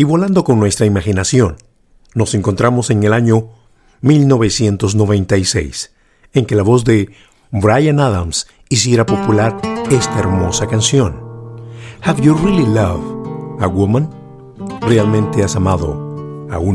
Y volando con nuestra imaginación, nos encontramos en el año 1996, en que la voz de Bryan Adams hiciera popular esta hermosa canción. Have you really loved a woman? ¿Realmente has amado a una